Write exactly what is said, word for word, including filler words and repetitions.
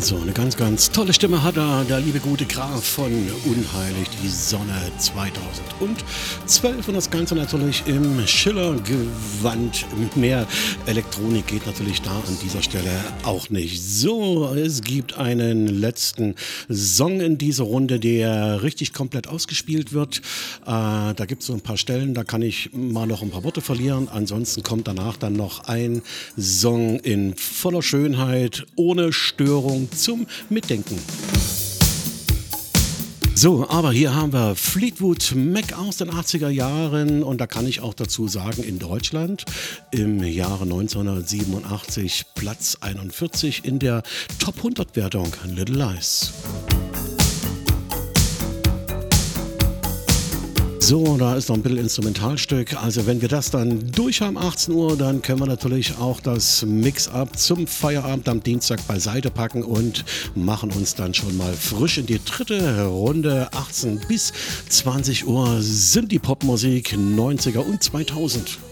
So, eine ganz, ganz tolle Stimme hat er, der liebe gute Graf von Unheilig, die Sonne zweitausendzwölf und das Ganze natürlich im Schiller-Gewand. Mehr Elektronik geht natürlich da an dieser Stelle auch nicht. So, es gibt einen letzten Song in dieser Runde, der richtig komplett ausgespielt wird. Äh, da gibt es so ein paar Stellen, da kann ich mal noch ein paar Worte verlieren. Ansonsten kommt danach dann noch ein Song in voller Schönheit, ohne Störung zum Mitdenken. So, aber hier haben wir Fleetwood Mac aus den achtziger Jahren und da kann ich auch dazu sagen, in Deutschland im Jahre neunzehnhundertsiebenundachtzig Platz einundvierzig in der Top hundert Wertung, Little Lies. So, da ist noch ein bisschen Instrumentalstück. Also wenn wir das dann durch haben, achtzehn Uhr, dann können wir natürlich auch das Mix-up zum Feierabend am Dienstag beiseite packen und machen uns dann schon mal frisch in die dritte Runde. achtzehn bis zwanzig Uhr sind die Popmusik neunziger und zweitausend.